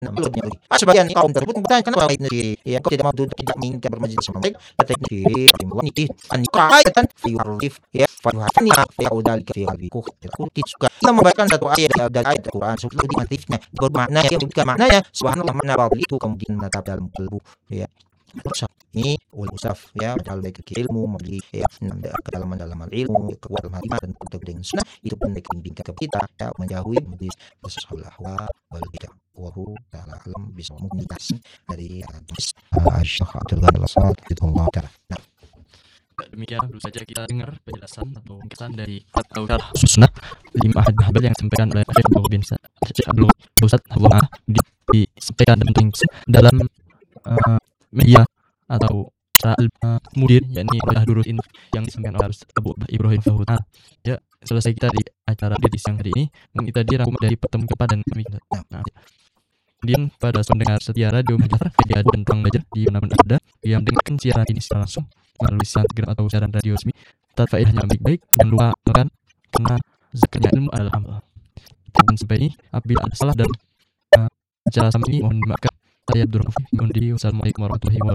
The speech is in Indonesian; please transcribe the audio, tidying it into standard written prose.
maksudnya sebagian kaum tersebut bertanya kenapa kau tidak mau tidak menginginkan bermajelis sama mereka teknik wanita anikatan fiwarif ya fahani faudalika fi qalbiku suka kita membacakan satu ayat dari ayat Al-Qur'an sebelum dimatifnya bermakna yang bukan maknanya subhanallah makna batil itu kemudian menetap dalam kalbu ya ini usaf ya padahal baik ke ilmu membeli ya kedalaman ilmu kekuatan hati dan keteguhan sunnah itu penting bimbingkan ke kita ya menjauhi majlis bersalah wal bidah wahu ta'ala alam bisa mengitas dari Syekh Abdul Ghani Al-Asad Allah taala. Demikian dulu saja kita dengar penjelasan atau ringkasan dari Syarh Sunnah 5 ahad habal yang disampaikan oleh Syekh Abdul Ustaz Abdullah disampaikan dalam media atau mudir yakni Kuliah Durus ini yang disampaikan oleh Abu Ibrahim Fahuta. Ya, selesai kita di acara di siang hari ini, kita dirangkum dari pertemuan kepada kemudian pada pendengar setia radio Majar, media dan ruang belajar di mana-mana ada yang mendengarkan siaran ini secara langsung melalui siaran Telegram atau siaran radio resmi. Faedahnya baik, jangan lupa makan karena zakatnya ilmu adalah amal. Dan sampai ini apabila ada salah dan acara sama ini mohon dimaafkan. Saya Abdul Rafi. Assalamualaikum warahmatullahi wabarakatuh.